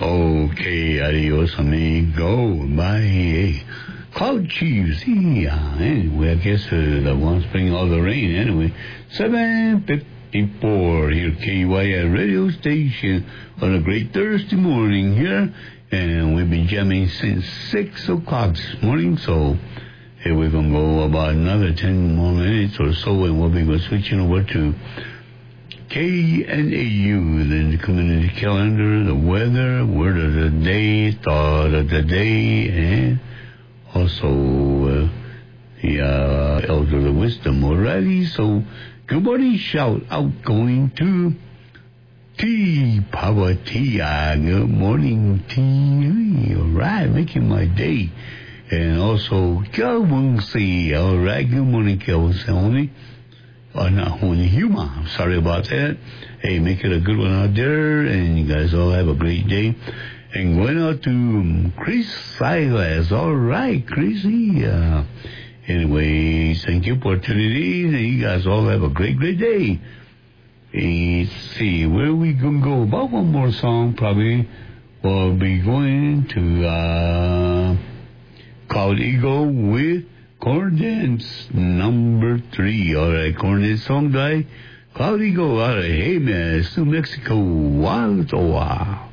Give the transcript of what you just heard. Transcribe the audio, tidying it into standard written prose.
Okay, adios, amigo. Bye. Cloud Chiefs, yeah. Anyway, I guess the ones bring all the rain. Anyway, 7:54 here, KYI radio station on a great Thursday morning here. And we've been jamming since 6 o'clock this morning, so here we're going to go about another 10 more minutes or so, and we'll be switching over to KNAU, then the community calendar, the weather, word of the day, thought of the day, and also the elder of the wisdom. Alrighty, so good morning, shout out going to T. Power T. Good morning, T. Alright, making my day. And also, Kelwunsi. Alright, good morning, Kelwunsi. Not only human. I'm sorry about that. Hey, make it a good one out there, and you guys all have a great day. And going out to Chris Silas. All right, Chrissy. Anyway, thank you for tuning in, and you guys all have a great, great day. Let's see, where we gonna go? About one more song, probably. We'll be going to Cloud Eagle with Corn Dance number 3. All right, Corn Dance song by Cloud Eagle out of Jemez, New Mexico. Wow.